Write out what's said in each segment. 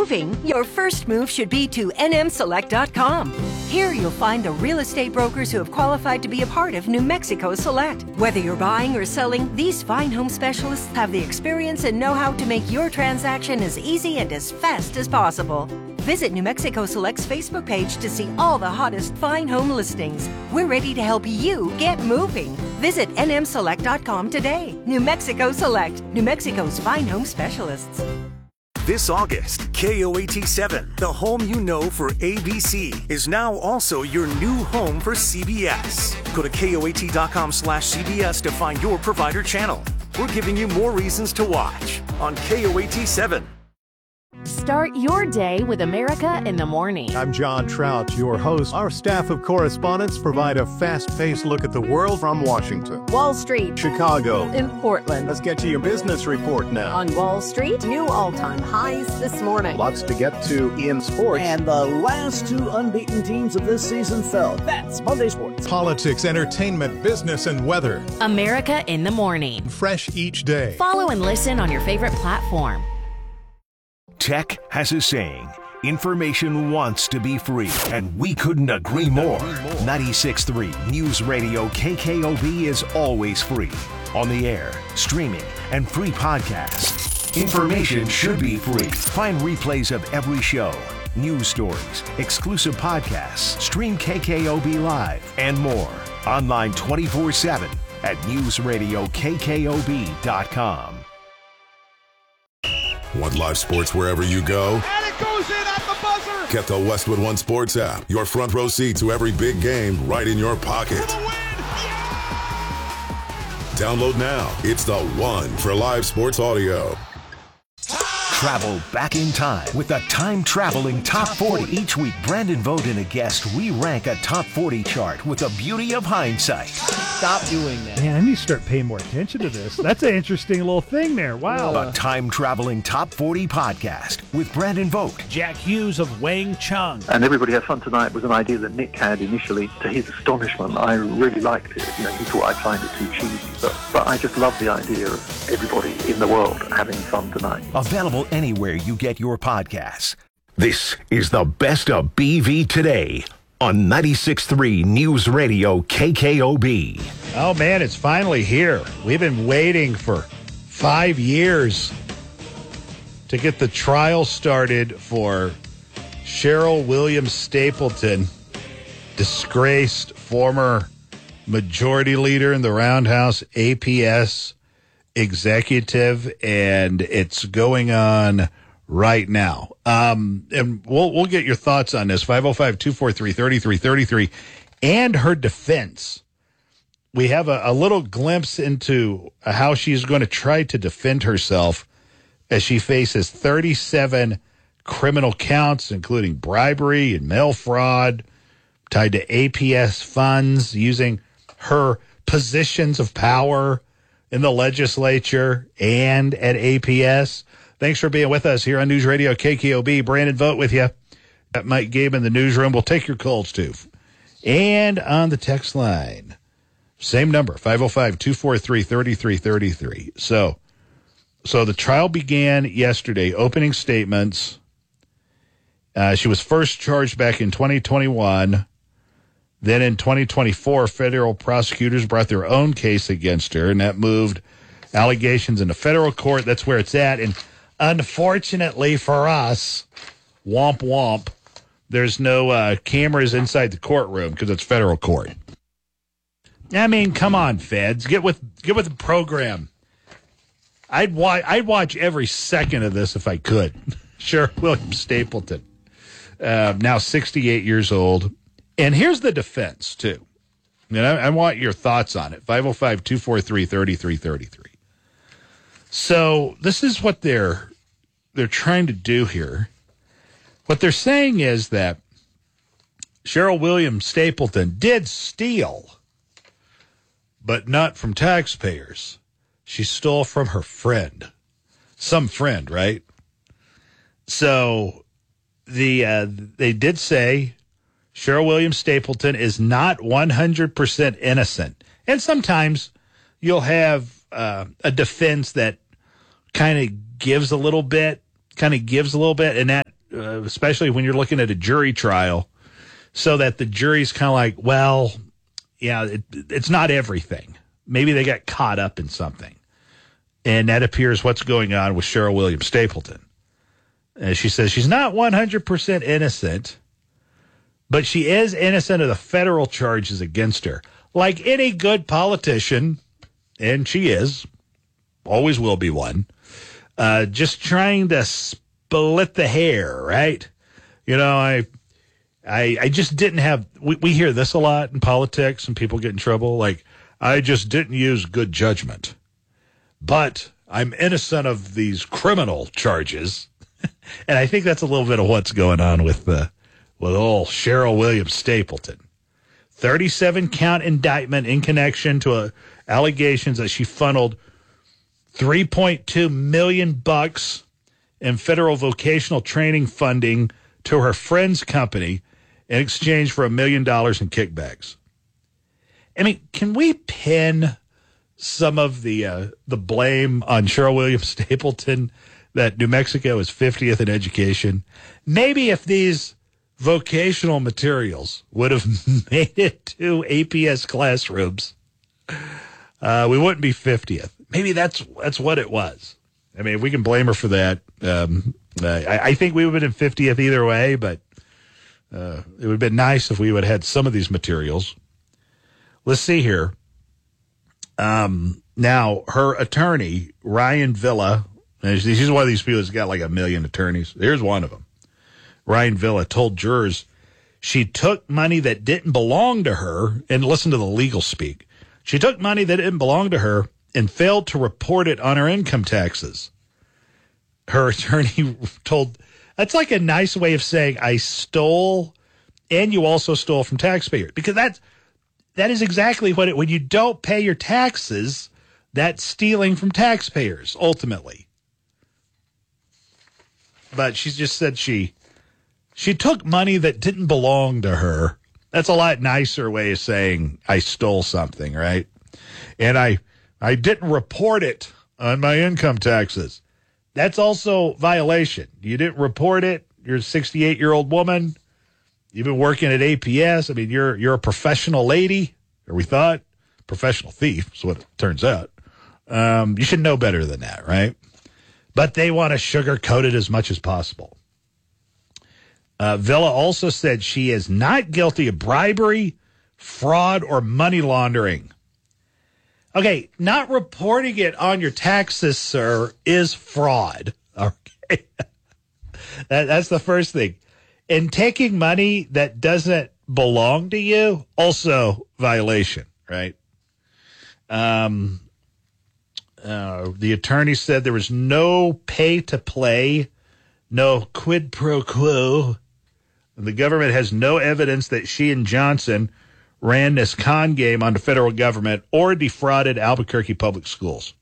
moving, your first move should be to nmselect.com. Here you'll find the real estate brokers who have qualified to be a part of New Mexico Select. Whether you're buying or selling, these fine home specialists have the experience and know-how to make your transaction as easy and as fast as possible. Visit New Mexico Select's Facebook page to see all the hottest fine home listings. We're ready to help you get moving. Visit nmselect.com today. New Mexico Select, New Mexico's fine home specialists. This August, KOAT7, the home you know for ABC, is now also your new home for CBS. Go to KOAT.com/CBS to find your provider channel. We're giving you more reasons to watch on KOAT7. Start your day with America in the Morning. I'm John Trout, your host. Our staff of correspondents provide a fast-paced look at the world from Washington, Wall Street, Chicago, in Portland. Let's get to your business report now. On Wall Street, new all-time highs this morning. Lots to get to in sports. And the last two unbeaten teams of this season fell. That's Monday Sports. Politics, entertainment, business, and weather. America in the Morning. Fresh each day. Follow and listen on your favorite platform. Tech has a saying, information wants to be free, and we couldn't agree more. 96.3 News Radio KKOB is always free. On the air, streaming, and free podcasts. Information should be free. Find replays of every show, news stories, exclusive podcasts, stream KKOB Live, and more. Online 24/7 at newsradiokkob.com. Want live sports wherever you go? And it goes in at the buzzer! Get the Westwood One Sports app. Your front row seat to every big game right in your pocket. For the win! Yeah! Download now. It's the one for live sports audio. Travel back in time with the time-traveling Top 40. Each week, Brandon Vogt and a guest re-rank a Top 40 chart with the beauty of hindsight. Stop doing that. Man, I need to start paying more attention to this. That's an interesting little thing there. Wow. The time-traveling Top 40 podcast with Brandon Vogt. Jack Hughes of Wang Chung. And Everybody Has Fun Tonight was an idea that Nick had initially. To his astonishment, I really liked it. You know, he thought I'd find it too cheesy. But I just love the idea of everybody in the world having fun tonight. Available anywhere you get your podcasts. This is the best of BV today on 96.3 News Radio KKOB. Oh, man, it's finally here. We've been waiting for 5 years to get the trial started for Cheryl Williams Stapleton, disgraced former majority leader in the Roundhouse APS executive, and it's going on right now. And we'll get your thoughts on this. 505-243-3333 and her defense. We have a little glimpse into how she's going to try to defend herself as she faces 37 criminal counts, including bribery and mail fraud tied to APS funds, using her positions of power in the legislature and at APS. Thanks for being with us here on News Radio KKOB. Brandon Vogt with you. Got Mike Gabe in the newsroom. We'll take your calls, too. And on the text line, same number, 505-243-3333. So the trial began yesterday, opening statements. She was first charged back in 2021. Then in 2024, federal prosecutors brought their own case against her, and that moved allegations into federal court. That's where it's at. And unfortunately for us, womp womp, there's no cameras inside the courtroom because it's federal court. I mean, come on, feds, get with the program. I'd watch every second of this if I could. Sure, William Stapleton, now 68 years old. And here's the defense, too. And I want your thoughts on it. 505-243-3333. So this is what they're trying to do here. What they're saying is that Cheryl Williams Stapleton did steal, but not from taxpayers. She stole from her friend. Some friend, right? So they did say Cheryl Williams Stapleton is not 100% innocent. And sometimes you'll have a defense that kind of gives a little bit, and especially when you're looking at a jury trial, so that the jury's kind of like, well, yeah, it's not everything. Maybe they got caught up in something. And that appears what's going on with Cheryl Williams Stapleton. As she says, she's not 100% innocent, but she is innocent of the federal charges against her. Like any good politician, and she is, always will be one, just trying to split the hair, right? You know, I just didn't have, we hear this a lot in politics and people get in trouble, like, I just didn't use good judgment. But I'm innocent of these criminal charges. And I think that's a little bit of what's going on with old Cheryl Williams Stapleton. 37-count indictment in connection to allegations that she funneled $3.2 million in federal vocational training funding to her friend's company in exchange for $1 million in kickbacks. I mean, can we pin some of the blame on Cheryl Williams Stapleton that New Mexico is 50th in education? Maybe if these vocational materials would have made it to APS classrooms, we wouldn't be 50th. Maybe that's what it was. I mean, we can blame her for that. I think we would have been 50th either way, but it would have been nice if we would have had some of these materials. Let's see here. Now, her attorney, Ryan Villa, and she's one of these people that's got like 1 million attorneys. Here's one of them. Ryan Villa told jurors she took money that didn't belong to her, and listen to the legal speak. She took money that didn't belong to her and failed to report it on her income taxes. Her attorney told, that's like a nice way of saying I stole and you also stole from taxpayers. Because that is exactly what when you don't pay your taxes, that's stealing from taxpayers, ultimately. But she just said she took money that didn't belong to her. That's a lot nicer way of saying I stole something, right? And I didn't report it on my income taxes. That's also violation. You didn't report it. You're a 68-year-old woman. You've been working at APS. I mean, you're a professional lady, or we thought. Professional thief is what it turns out. You should know better than that, right? But they want to sugarcoat it as much as possible. Villa also said she is not guilty of bribery, fraud, or money laundering. Okay, not reporting it on your taxes, sir, is fraud. Okay, that's the first thing. And taking money that doesn't belong to you, also violation, right? The attorney said there was no pay to play, no quid pro quo. And the government has no evidence that she and Johnson ran this con game on the federal government or defrauded Albuquerque public schools.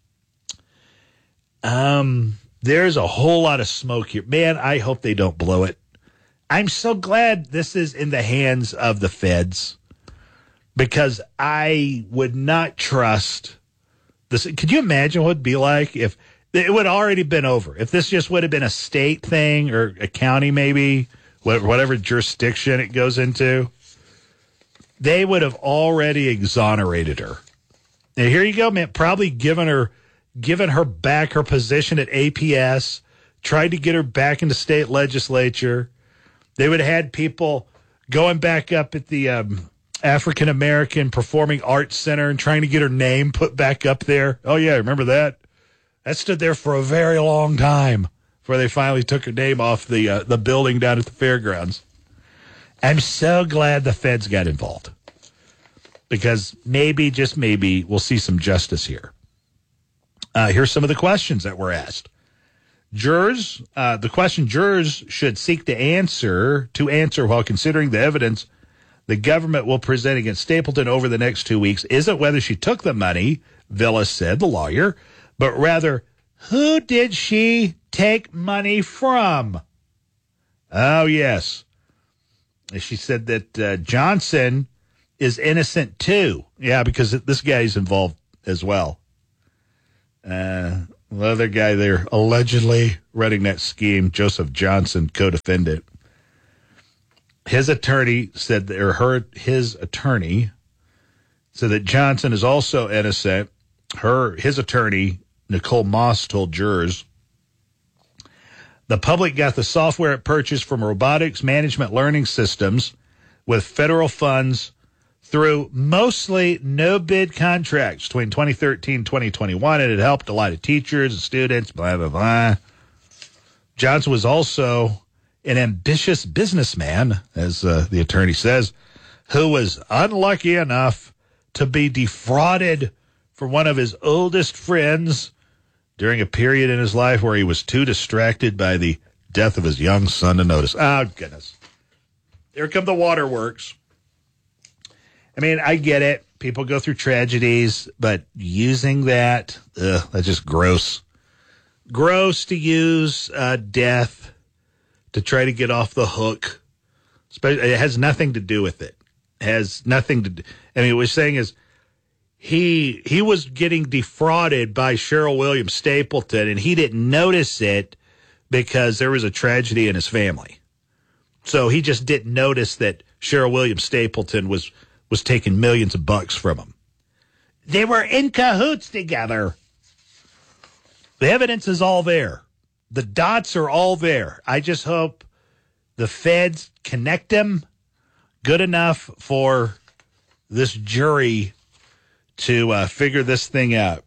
There's a whole lot of smoke here. Man, I hope they don't blow it. I'm so glad this is in the hands of the feds, because I would not trust this. Could you imagine what it would be like if it would already been over? If this just would have been a state thing or a county, maybe, whatever jurisdiction it goes into, they would have already exonerated her. And here you go, man, probably given her back her position at APS, tried to get her back into state legislature. They would have had people going back up at the African American Performing Arts Center and trying to get her name put back up there. Oh, yeah, remember that? That stood there for a very long time before they finally took her name off the building down at the fairgrounds. I'm so glad the feds got involved, because maybe, just maybe, we'll see some justice here. Here's some of the questions that were asked. Jurors, the question jurors should seek to answer while considering the evidence the government will present against Stapleton over the next 2 weeks isn't whether she took the money, Villa said, the lawyer, but rather, who did she take money from? Oh, yes. She said that Johnson is innocent too. Yeah, because this guy's involved as well. The other guy there allegedly running that scheme, Joseph Johnson, co-defendant. His attorney said, his attorney said that Johnson is also innocent. His attorney, Nicole Moss, told jurors, the public got the software it purchased from Robotics Management Learning Systems with federal funds through mostly no-bid contracts between 2013 and 2021, and it helped a lot of teachers and students, blah, blah, blah. Johnson was also an ambitious businessman, as the attorney says, who was unlucky enough to be defrauded from one of his oldest friends during a period in his life where he was too distracted by the death of his young son to notice. Oh, goodness. Here come the waterworks. I mean, I get it. People go through tragedies, but using that's just gross. Gross to use death to try to get off the hook. It has nothing to do with it. It has nothing to do. I mean, what we're saying is he was getting defrauded by Cheryl Williams Stapleton, and he didn't notice it because there was a tragedy in his family. So he just didn't notice that Cheryl Williams Stapleton was taking millions of bucks from him. They were in cahoots together. The evidence is all there. The dots are all there. I just hope the feds connect them good enough for this jury to figure this thing out.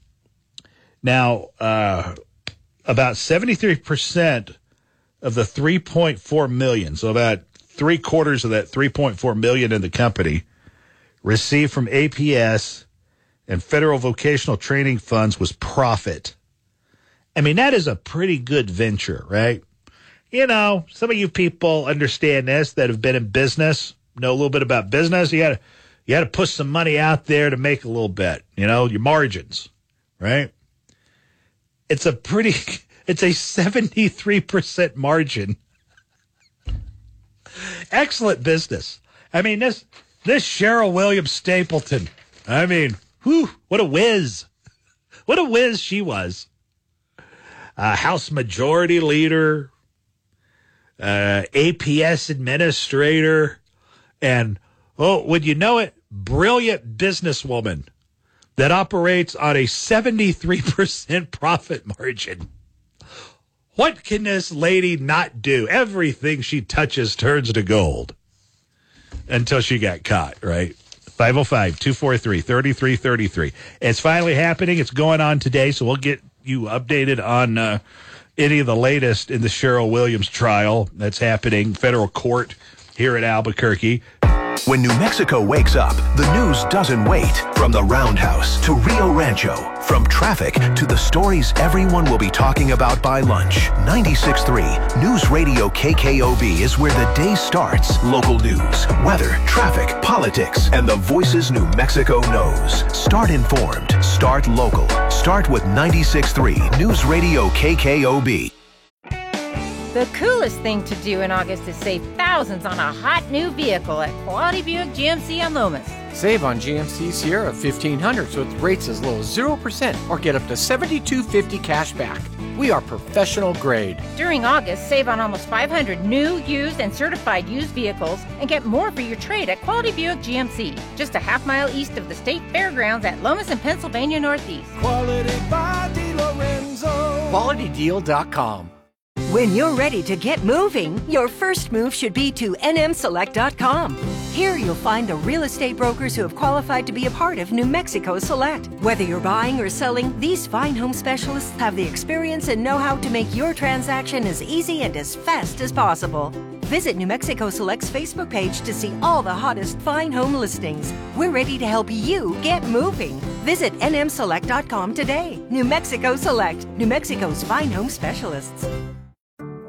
Now, about 73% of the $3.4 million, so about 3/4 of that $3.4 million in the company, received from APS and federal vocational training funds was profit. I mean, that is a pretty good venture, right? You know, some of you people understand this that have been in business, know a little bit about business. You got to push some money out there to make a little bit, you know, your margins, right? It's a 73% margin. Excellent business. I mean, this Cheryl Williams Stapleton, I mean, whew, what a whiz. What a whiz she was. House Majority Leader, APS Administrator, and, would you know it, brilliant businesswoman that operates on a 73% profit margin. What can this lady not do? Everything she touches turns to gold. Until she got caught, right? 505-243-3333. It's finally happening. It's going on today, so we'll get you updated on any of the latest in the Cheryl Williams trial that's happening, federal court here in Albuquerque. When New Mexico wakes up, the news doesn't wait. From the Roundhouse to Rio Rancho, from traffic to the stories everyone will be talking about by lunch. 96.3 News Radio KKOB is where the day starts. Local news, weather, traffic, politics, and the voices New Mexico knows. Start informed. Start local. Start with 96.3 News Radio KKOB. The coolest thing to do in August is save thousands on a hot new vehicle at Quality Buick GMC on Lomas. Save on GMC Sierra 1500s with rates as low as 0% or get up to $7,250 cash back. We are professional grade. During August, save on almost 500 new, used, and certified used vehicles and get more for your trade at Quality Buick GMC, just a half-mile east of the State Fairgrounds at Lomas and Pennsylvania Northeast. Quality by DeLorenzo. QualityDeal.com. When you're ready to get moving, your first move should be to nmselect.com. Here you'll find the real estate brokers who have qualified to be a part of New Mexico Select. Whether you're buying or selling, these fine home specialists have the experience and know-how to make your transaction as easy and as fast as possible. Visit New Mexico Select's Facebook page to see all the hottest fine home listings. We're ready to help you get moving. Visit nmselect.com today. New Mexico Select, New Mexico's fine home specialists.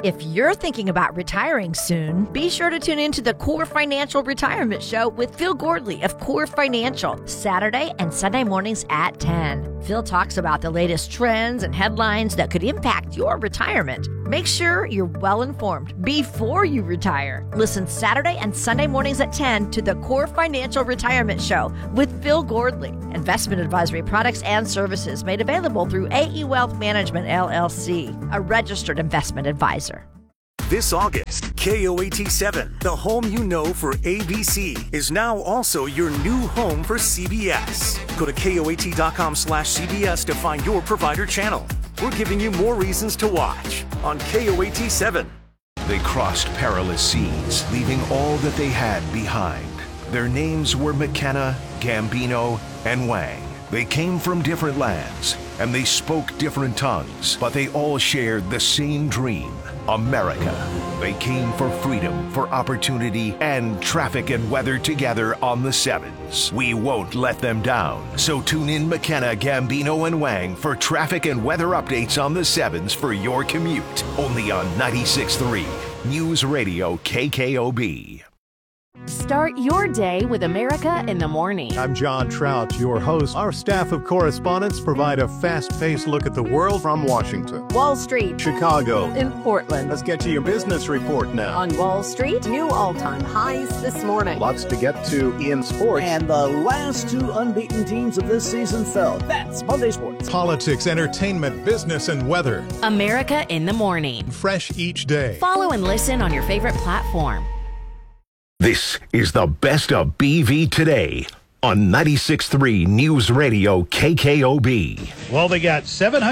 If you're thinking about retiring soon, be sure to tune into the Core Financial Retirement Show with Phil Gordley of Core Financial, Saturday and Sunday mornings at 10. Phil talks about the latest trends and headlines that could impact your retirement. Make sure you're well informed before you retire. Listen Saturday and Sunday mornings at 10 to the Core Financial Retirement Show with Phil Gordley. Investment advisory products and services made available through AE Wealth Management, LLC, a registered investment advisor. This August, KOAT7, the home you know for ABC, is now also your new home for CBS. Go to KOAT.com/CBS to find your provider channel. We're giving you more reasons to watch on KOAT7. They crossed perilous seas, leaving all that they had behind. Their names were McKenna, Gambino, and Wang. They came from different lands, and they spoke different tongues, but they all shared the same dream, America. They came for freedom, for opportunity, and traffic and weather together on the Sevens. We won't let them down. So tune in McKenna, Gambino, and Wang for traffic and weather updates on the Sevens for your commute. Only on 96.3 News Radio KKOB. Start your day with America in the Morning. I'm John Trout, your host. Our staff of correspondents provide a fast-paced look at the world from Washington, Wall Street, Chicago, in Portland. Let's get to your business report now. On Wall Street, new all-time highs this morning. Lots to get to in sports. And the last two unbeaten teams of this season fell. That's Monday Sports. Politics, entertainment, business, and weather. America in the Morning. Fresh each day. Follow and listen on your favorite platform. This is the best of BV today on 96.3 News Radio KKOB. Well, they got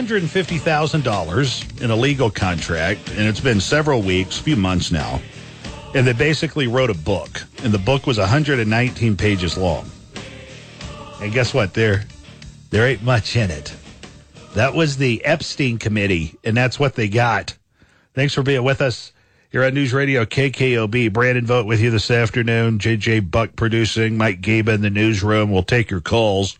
$750,000 in a legal contract, and it's been several weeks, a few months now. And they basically wrote a book, and the book was 119 pages long. And guess what? There ain't much in it. That was the Epstein Committee, and that's what they got. Thanks for being with us here on News Radio KKOB. Brandon Vogt with you this afternoon. JJ Buck producing. Mike Gaba in the newsroom. We'll take your calls.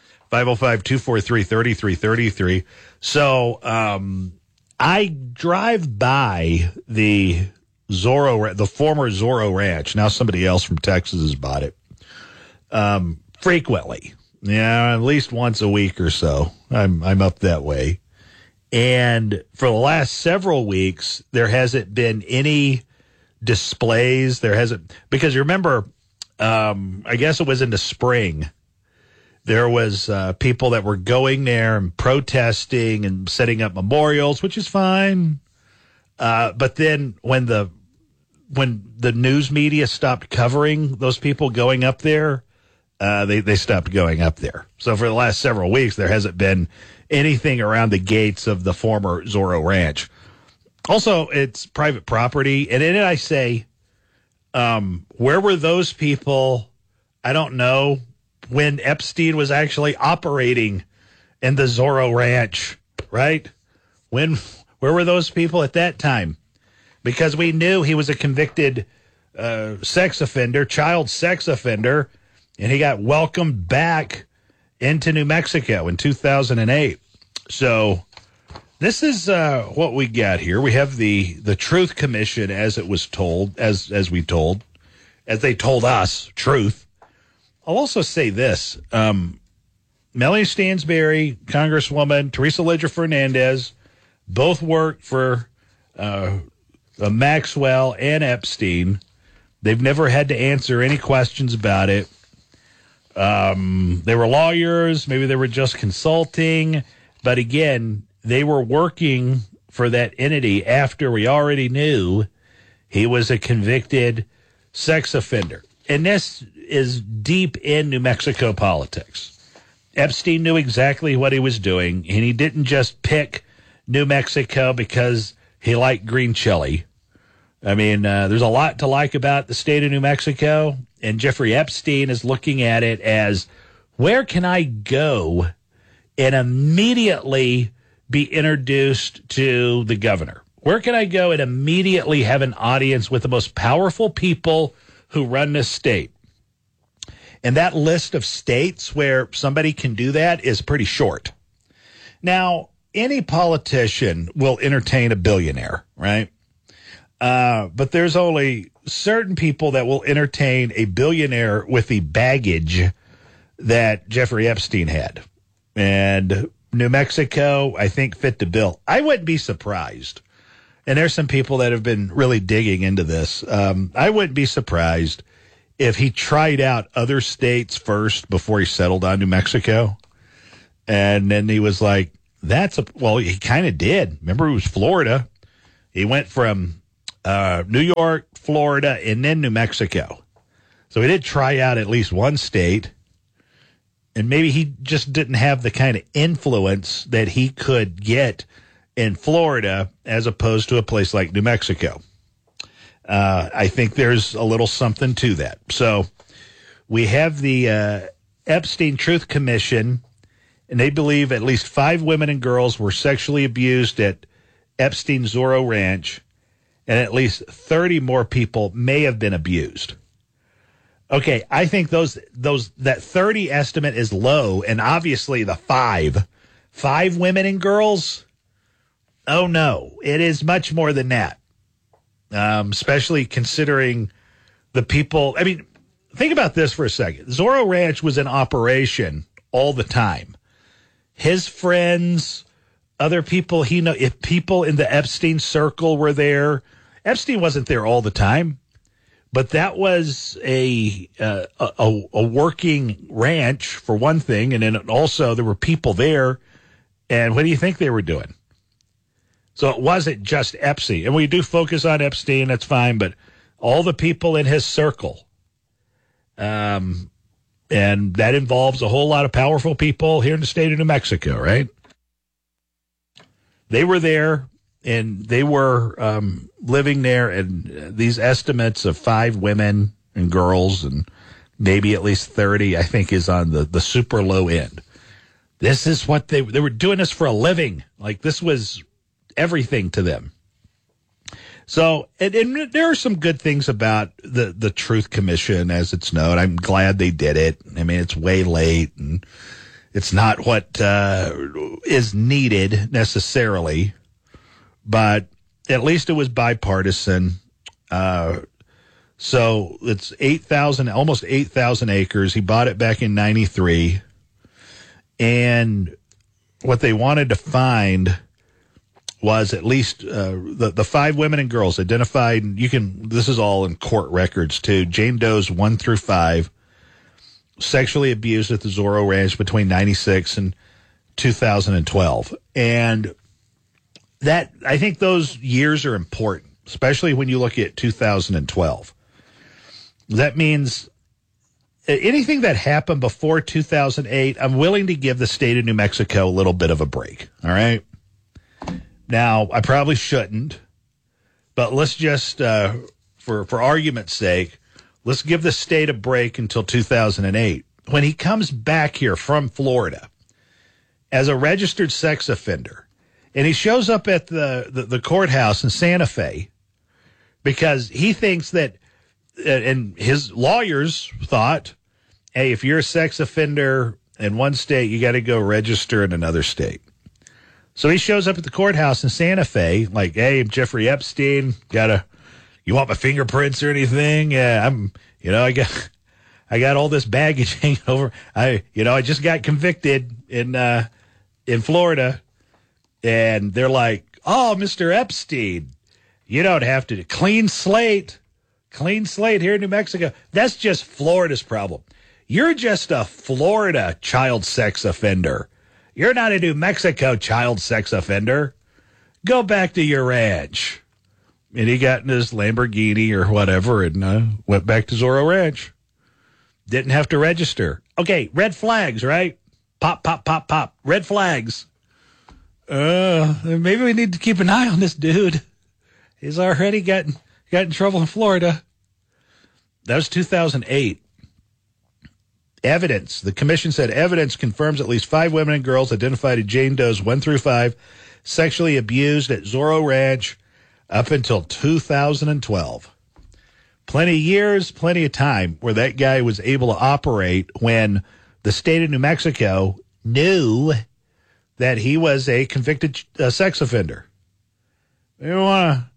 505-243-3333. So I drive by the former Zorro Ranch. Now somebody else from Texas has bought it. Frequently. Yeah, at least once a week or so. I'm up that way. And for the last several weeks, there hasn't been any displays. There hasn't, because you remember, I guess it was in the spring, there was people that were going there and protesting and setting up memorials, which is fine. But then when the news media stopped covering those people going up there, they stopped going up there. So for the last several weeks, there hasn't been anything around the gates of the former Zorro Ranch. Also, it's private property. And then I say, where were those people, I don't know, when Epstein was actually operating in the Zorro Ranch, right? Where were those people at that time? Because we knew he was a convicted sex offender, child sex offender, and he got welcomed back into New Mexico in 2008. So this is what we got here. We have the Truth Commission, as it was told, as they told us, truth. I'll also say this. Melanie Stansberry, Congresswoman, Teresa Ledger Fernandez, both worked for Maxwell and Epstein. They've never had to answer any questions about it. They were lawyers. Maybe they were just consulting. But again, they were working for that entity after we already knew he was a convicted sex offender. And this is deep in New Mexico politics. Epstein knew exactly what he was doing, and he didn't just pick New Mexico because he liked green chili. I mean, there's a lot to like about the state of New Mexico, and Jeffrey Epstein is looking at it as, where can I go and immediately be introduced to the governor? Where can I go and immediately have an audience with the most powerful people who run this state? And that list of states where somebody can do that is pretty short. Now, any politician will entertain a billionaire, right? But there's only certain people that will entertain a billionaire with the baggage that Jeffrey Epstein had. And New Mexico, I think, fit the bill. I wouldn't be surprised. And there's some people that have been really digging into this. I wouldn't be surprised if he tried out other states first before he settled on New Mexico. And then he was like, well, he kind of did. Remember, it was Florida. He went from New York, Florida, and then New Mexico. So he did try out at least one state. And maybe he just didn't have the kind of influence that he could get in Florida as opposed to a place like New Mexico. I think there's a little something to that. So we have the Epstein Truth Commission, and they believe at least 5 women and girls were sexually abused at Epstein Zorro Ranch, and at least 30 more people may have been abused. Okay, I think that 30 estimate is low, and obviously the 5 women and girls, oh no, it is much more than that. Especially considering the people. I mean, think about this for a second. Zorro Ranch was in operation all the time. His friends, other people he know, if people in the Epstein circle were there. Epstein wasn't there all the time, but that was a working ranch for one thing, and then also there were people there. And what do you think they were doing? So it wasn't just Epstein. And we do focus on Epstein, that's fine, but all the people in his circle. And that involves a whole lot of powerful people here in the state of New Mexico, right? They were there, and they were living there, and these estimates of 5 women and girls and maybe at least 30, I think, is on the super low end. This is what they were doing this for a living. Like, this was everything to them. So, and there are some good things about the Truth Commission, as it's known. I'm glad they did it. I mean, it's way late, and it's not what is needed necessarily, but at least it was bipartisan. So it's 8,000, almost 8,000 acres. He bought it back in 93, and what they wanted to find was at least the 5 women and girls identified. This is all in court records too. Jane Doe's 1 through 5 sexually abused at the Zorro Ranch between 96 and 2012. And that, I think those years are important, especially when you look at 2012. That means anything that happened before 2008, I'm willing to give the state of New Mexico a little bit of a break. All right. Now, I probably shouldn't, but let's just, for argument's sake, let's give the state a break until 2008. When he comes back here from Florida as a registered sex offender, and he shows up at the courthouse in Santa Fe because he thinks that, and his lawyers thought, hey, if you're a sex offender in one state, you got to go register in another state. So he shows up at the courthouse in Santa Fe, like, hey, I'm Jeffrey Epstein. You want my fingerprints or anything? Yeah, I got all this baggage hanging over. I just got convicted in Florida, and they're like, oh, Mr. Epstein, you don't have to clean slate here in New Mexico. That's just Florida's problem. You're just a Florida child sex offender. You're not a New Mexico child sex offender. Go back to your ranch. And he got in his Lamborghini or whatever and went back to Zorro Ranch. Didn't have to register. Okay, red flags, right? Pop, pop, pop, pop. Red flags. Maybe we need to keep an eye on this dude. He's already got in trouble in Florida. That was 2008. Evidence. The commission said evidence confirms at least 5 women and girls identified as Jane Doe's 1 through 5 sexually abused at Zorro Ranch up until 2012. Plenty of years, plenty of time where that guy was able to operate when the state of New Mexico knew that he was a convicted sex offender. We don't want to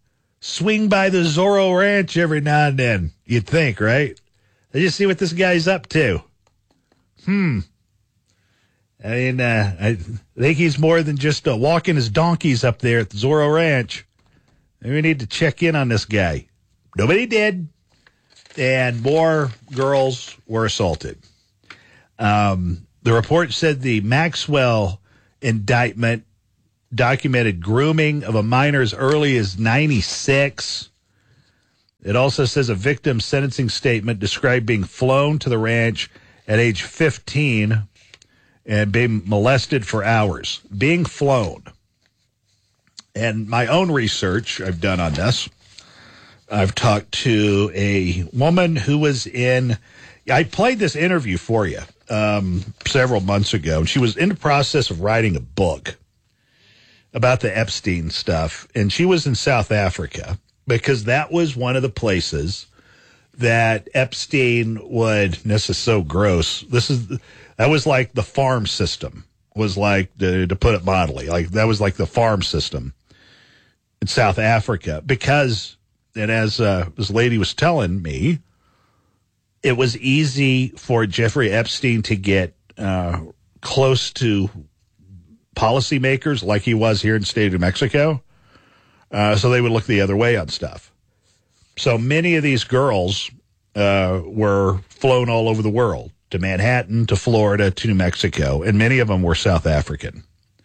swing by the Zorro Ranch every now and then, you'd think, right? They just see what this guy's up to. I mean, I think he's more than just walking his donkeys up there at the Zorro Ranch. Maybe we need to check in on this guy. Nobody did. And more girls were assaulted. The report said the Maxwell indictment documented grooming of a minor as early as 96. It also says a victim's sentencing statement described being flown to the ranch at age 15 and being molested for hours. Being flown. And my own research I've done on this, I've talked to a woman who was in, I played this interview for you several months ago, and she was in the process of writing a book about the Epstein stuff, and she was in South Africa because that was one of the places that Epstein would, this is so gross, that was like the farm system, was like, to put it mildly, like that was like the farm system in South Africa, because, and as this lady was telling me, it was easy for Jeffrey Epstein to get close to policymakers like he was here in the state of Mexico, so they would look the other way on stuff. So many of these girls were flown all over the world, to Manhattan, to Florida, to New Mexico, and many of them were South African.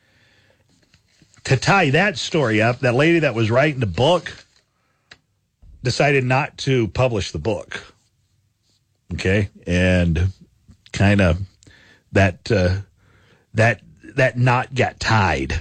To tie that story up, that lady that was writing the book decided not to publish the book. Okay? And kind of that knot got tied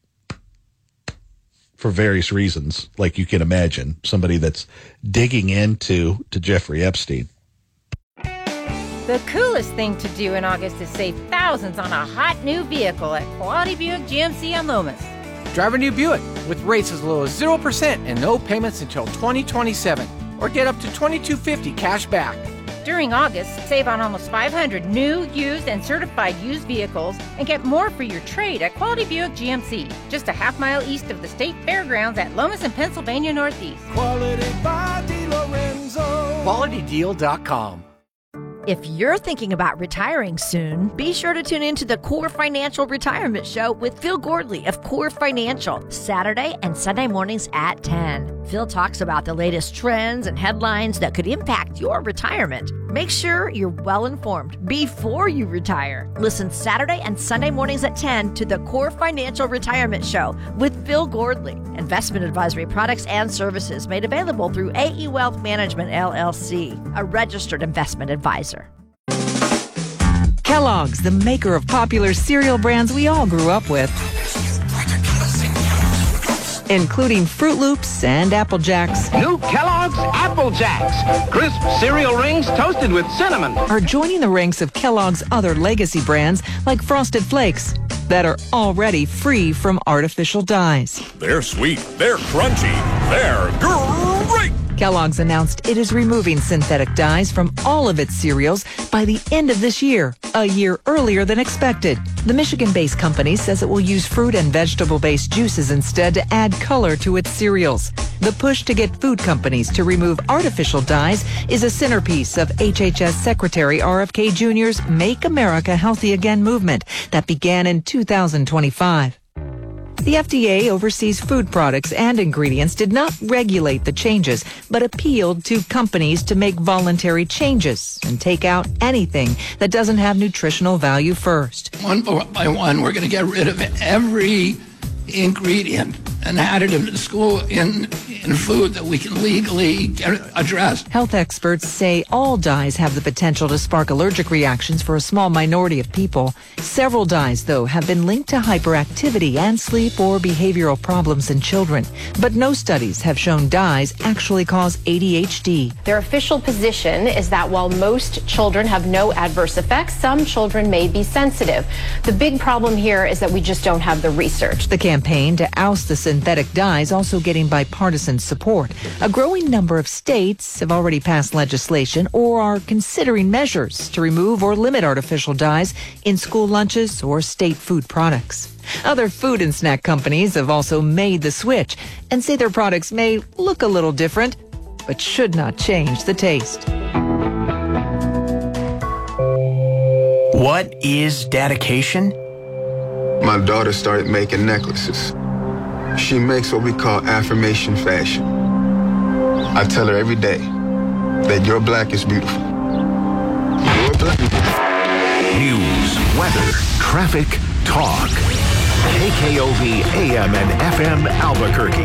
for various reasons, like you can imagine, somebody that's digging into Jeffrey Epstein. The coolest thing to do in August is save thousands on a hot new vehicle at Quality Buick GMC on Lomas. Drive a new Buick with rates as low as 0% and no payments until 2027. Or get up to $2,250 cash back. During August, save on almost 500 new, used, and certified used vehicles and get more for your trade at Quality Buick GMC, just a half-mile east of the State Fairgrounds at Lomas and Pennsylvania Northeast. Quality by DiLorenzo. QualityDeal.com. If you're thinking about retiring soon, be sure to tune in to the Core Financial Retirement Show with Phil Gordley of Core Financial, Saturday and Sunday mornings at 10. Phil talks about the latest trends and headlines that could impact your retirement. Make sure you're well informed before you retire. Listen Saturday and Sunday mornings at 10 to the Core Financial Retirement Show with Phil Gordley. Investment advisory products and services made available through AE Wealth Management, LLC, a registered investment advisor. Kellogg's, the maker of popular cereal brands we all grew up with, including Fruit Loops and Apple Jacks. New Kellogg's Apple Jacks, crisp cereal rings toasted with cinnamon, are joining the ranks of Kellogg's other legacy brands like Frosted Flakes that are already free from artificial dyes. They're sweet, they're crunchy, they're great! Kellogg's announced it is removing synthetic dyes from all of its cereals by the end of this year, a year earlier than expected. The Michigan-based company says it will use fruit and vegetable-based juices instead to add color to its cereals. The push to get food companies to remove artificial dyes is a centerpiece of HHS Secretary RFK Jr.'s Make America Healthy Again movement that began in 2025. The FDA oversees food products and ingredients, did not regulate the changes, but appealed to companies to make voluntary changes and take out anything that doesn't have nutritional value first. One by one, we're going to get rid of every ingredient and additive to school in food that we can legally get addressed. Health experts say all dyes have the potential to spark allergic reactions for a small minority of people. Several dyes, though, have been linked to hyperactivity and sleep or behavioral problems in children. But no studies have shown dyes actually cause ADHD. Their official position is that while most children have no adverse effects, some children may be sensitive. The big problem here is that we just don't have the research. The campaign to oust the synthetic dyes also getting bipartisan support. A growing number of states have already passed legislation or are considering measures to remove or limit artificial dyes in school lunches or state food products. Other food and snack companies have also made the switch and say their products may look a little different, but should not change the taste. What is dedication? My daughter started making necklaces. She makes what we call affirmation fashion. I tell her every day that your black is beautiful. Your black. News, weather, traffic, talk. KKOV AM and FM Albuquerque.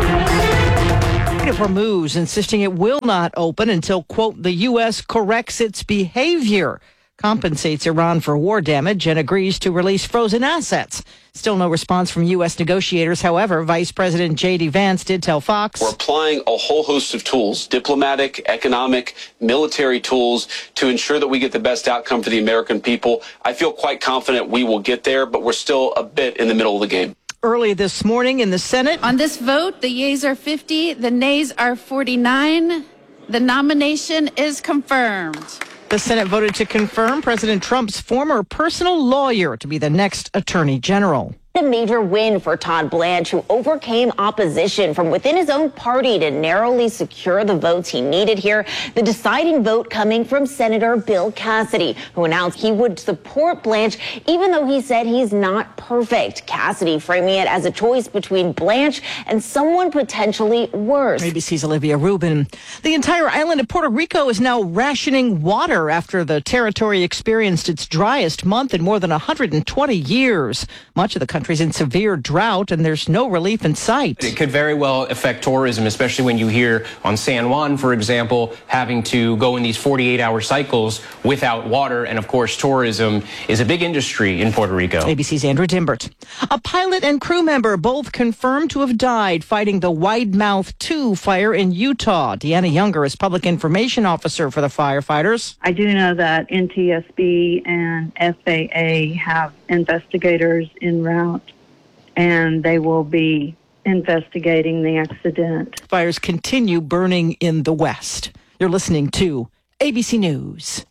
Hormuz insisting it will not open until, quote, the U.S. corrects its behavior, compensates Iran for war damage, and agrees to release frozen assets. Still no response from U.S. negotiators. However, Vice President J.D. Vance did tell Fox, we're applying a whole host of tools, diplomatic, economic, military tools, to ensure that we get the best outcome for the American people. I feel quite confident we will get there, but we're still a bit in the middle of the game. Early this morning in the Senate. On this vote, the yeas are 50, the nays are 49. The nomination is confirmed. The Senate voted to confirm President Trump's former personal lawyer to be the next Attorney General. A major win for Todd Blanche, who overcame opposition from within his own party to narrowly secure the votes he needed here. The deciding vote coming from Senator Bill Cassidy, who announced he would support Blanche, even though he said he's not perfect. Cassidy framing it as a choice between Blanche and someone potentially worse. ABC's Olivia Rubin. The entire island of Puerto Rico is now rationing water after the territory experienced its driest month in more than 120 years. Much of the country's in severe drought, and there's no relief in sight. It could very well affect tourism, especially when you hear on San Juan, for example, having to go in these 48-hour cycles without water. And of course, tourism is a big industry in Puerto Rico. ABC's Andrew Dimbert. A pilot and crew member both confirmed to have died fighting the Wide Mouth 2 fire in Utah. Deanna Younger is public information officer for the firefighters. I do know that NTSB and FAA have investigators en route, and they will be investigating the accident. Fires continue burning in the West. You're listening to ABC News.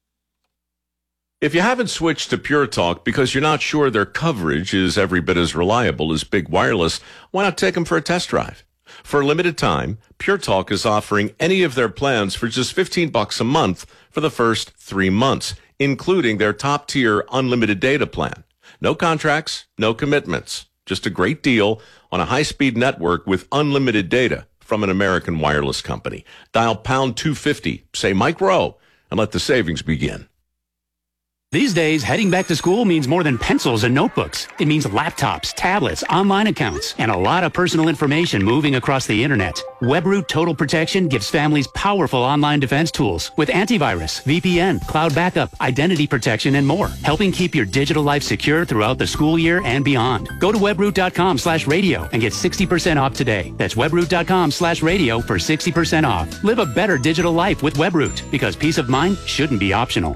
If you haven't switched to Pure Talk because you're not sure their coverage is every bit as reliable as Big Wireless, why not take them for a test drive? For a limited time, Pure Talk is offering any of their plans for just $15 a month for the first 3 months, including their top-tier unlimited data plan. No contracts, no commitments. Just a great deal on a high-speed network with unlimited data from an American wireless company. Dial pound 250, say Mike Rowe, and let the savings begin. These days, heading back to school means more than pencils and notebooks. It means laptops, tablets, online accounts, and a lot of personal information moving across the internet. WebRoot Total Protection gives families powerful online defense tools with antivirus, VPN, cloud backup, identity protection, and more, helping keep your digital life secure throughout the school year and beyond. Go to webroot.com/radio and get 60% off today. That's webroot.com/radio for 60% off. Live a better digital life with WebRoot, because peace of mind shouldn't be optional.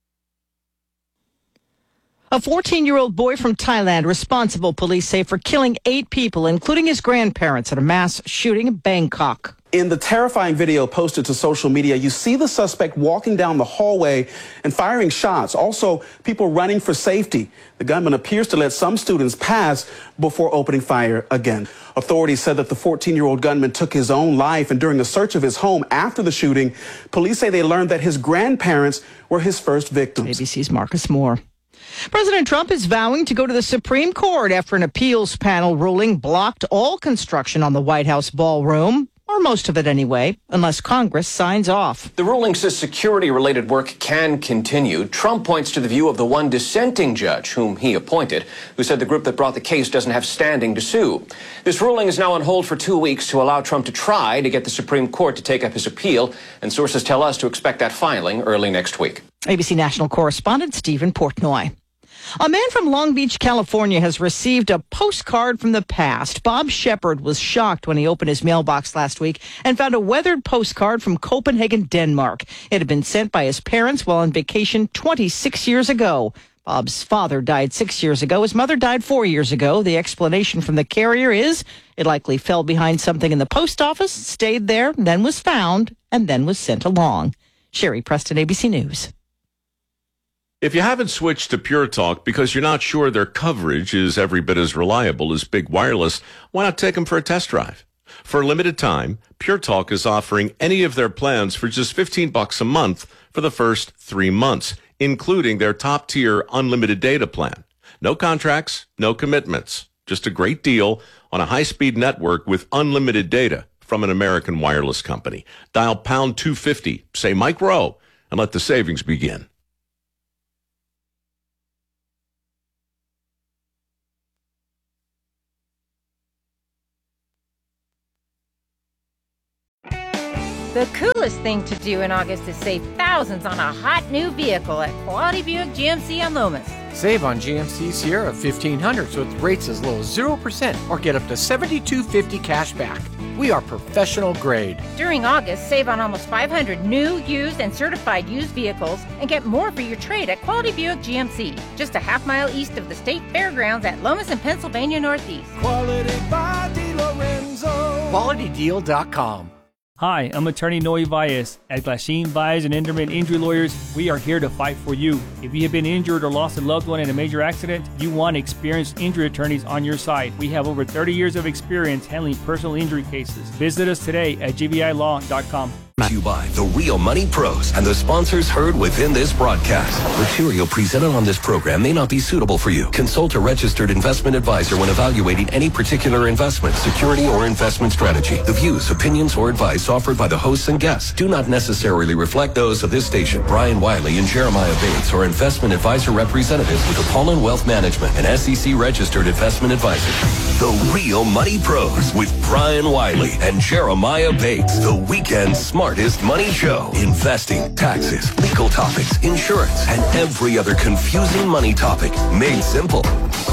A 14-year-old boy from Thailand responsible, police say, for killing 8 people, including his grandparents, at a mass shooting in Bangkok. In the terrifying video posted to social media, you see the suspect walking down the hallway and firing shots. Also, people running for safety. The gunman appears to let some students pass before opening fire again. Authorities said that the 14-year-old gunman took his own life, and during a search of his home after the shooting, police say they learned that his grandparents were his first victims. ABC's Marcus Moore. President Trump is vowing to go to the Supreme Court after an appeals panel ruling blocked all construction on the White House ballroom, or most of it anyway, unless Congress signs off. The ruling says security-related work can continue. Trump points to the view of the one dissenting judge, whom he appointed, who said the group that brought the case doesn't have standing to sue. This ruling is now on hold for 2 weeks to allow Trump to try to get the Supreme Court to take up his appeal, and sources tell us to expect that filing early next week. ABC national correspondent Stephen Portnoy. A man from Long Beach, California, has received a postcard from the past. Bob Shepard was shocked when he opened his mailbox last week and found a weathered postcard from Copenhagen, Denmark. It had been sent by his parents while on vacation 26 years ago. Bob's father died 6 years ago. His mother died 4 years ago. The explanation from the carrier is it likely fell behind something in the post office, stayed there, then was found, and then was sent along. Sherry Preston, ABC News. If you haven't switched to Pure Talk because you're not sure their coverage is every bit as reliable as Big Wireless, why not take them for a test drive? For a limited time, Pure Talk is offering any of their plans for just $15 a month for the first 3 months, including their top-tier unlimited data plan. No contracts, no commitments. Just a great deal on a high-speed network with unlimited data from an American wireless company. Dial pound 250, say Mike Rowe, and let the savings begin. The coolest thing to do in August is save thousands on a hot new vehicle at Quality Buick GMC on Lomas. Save on GMC Sierra 1500s with rates as low as 0% or get up to $72.50 cash back. We are professional grade. During August, save on almost 500 new, used, and certified used vehicles and get more for your trade at Quality Buick GMC, just a half mile east of the State Fairgrounds at Lomas and Pennsylvania Northeast. Quality by DiLorenzo. QualityDeal.com. Hi, I'm attorney Noe Valles. At Glasheen, Valles and Enderman Injury Lawyers, we are here to fight for you. If you have been injured or lost a loved one in a major accident, you want experienced injury attorneys on your side. We have over 30 years of experience handling personal injury cases. Visit us today at gvilaw.com. To you by the Real Money Pros and the sponsors heard within this broadcast. Material presented on this program may not be suitable for you. Consult a registered investment advisor when evaluating any particular investment, security, or investment strategy. The views, opinions, or advice offered by the hosts and guests do not necessarily reflect those of this station. Brian Wiley and Jeremiah Bates are investment advisor representatives with Apollon Wealth Management, an SEC registered investment advisor. The Real Money Pros with Brian Wiley and Jeremiah Bates. The weekend smartest money show. Investing, taxes, legal topics, insurance, and every other confusing money topic made simple.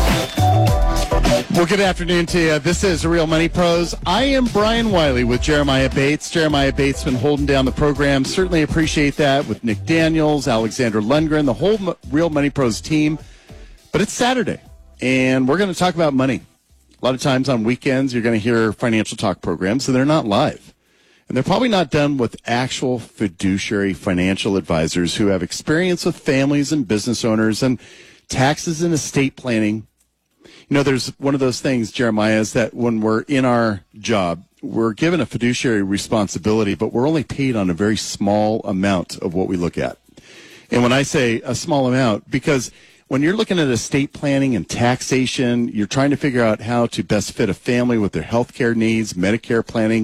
Well, good afternoon to you. This is Real Money Pros. I am Brian Wiley with Jeremiah Bates. Jeremiah Bates been holding down the program. Certainly appreciate that with Nick Daniels, Alexander Lundgren, the whole Real Money Pros team. But it's Saturday, and we're going to talk about money. A lot of times on weekends, you're going to hear financial talk programs, so they're not live. And they're probably not done with actual fiduciary financial advisors who have experience with families and business owners and taxes and estate planning. You know, there's one of those things, Jeremiah, is that when we're in our job, we're given a fiduciary responsibility, but we're only paid on a very small amount of what we look at. And when I say a small amount, because when you're looking at estate planning and taxation, you're trying to figure out how to best fit a family with their health care needs, Medicare planning.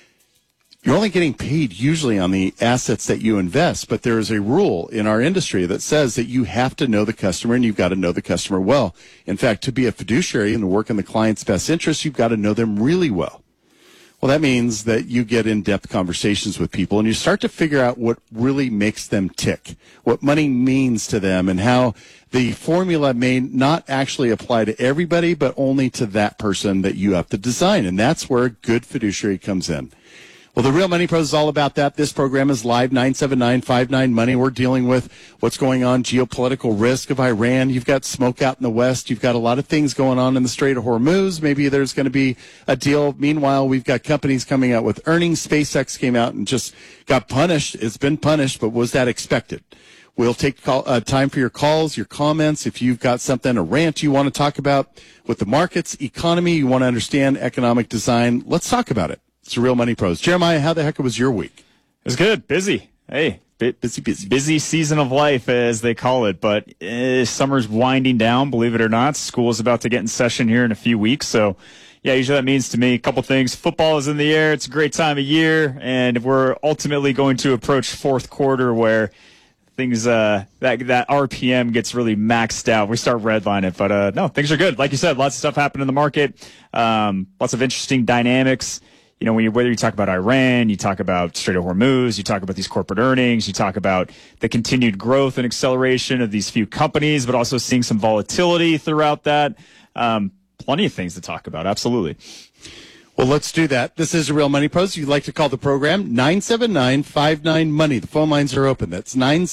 You're only getting paid usually on the assets that you invest, but there is a rule in our industry that says that you have to know the customer and you've got to know the customer well. In fact, to be a fiduciary and to work in the client's best interest, you've got to know them really well. Well, that means that you get in-depth conversations with people and you start to figure out what really makes them tick, what money means to them, and how the formula may not actually apply to everybody, but only to that person that you have to design. And that's where a good fiduciary comes in. Well, the Real Money Pros is all about that. This program is live, 979-59-MONEY. We're dealing with what's going on, geopolitical risk of Iran. You've got smoke out in the West. You've got a lot of things going on in the Strait of Hormuz. Maybe there's going to be a deal. Meanwhile, we've got companies coming out with earnings. SpaceX came out and just got punished. It's been punished, but was that expected? We'll take time for your calls, your comments. If you've got something, a rant you want to talk about with the markets, economy, you want to understand economic design, let's talk about it. It's the Real Money Pros. Jeremiah, how the heck was your week? It was good. Busy. Hey, busy season of life, as they call it. But summer's winding down, believe it or not. School is about to get in session here in a few weeks. So, yeah, usually that means to me a couple things. Football is in the air. It's a great time of year. And we're ultimately going to approach fourth quarter where things, that RPM gets really maxed out. We start redlining. But, no, things are good. Like you said, lots of stuff happened in the market. Lots of interesting dynamics. You know, whether you talk about Iran, you talk about Strait of Hormuz, you talk about these corporate earnings, you talk about the continued growth and acceleration of these few companies, but also seeing some volatility throughout that. Plenty of things to talk about. Absolutely. Well, let's do that. This is the Real Money Pros. You'd like to call the program 979-59-MONEY. The phone lines are open. That's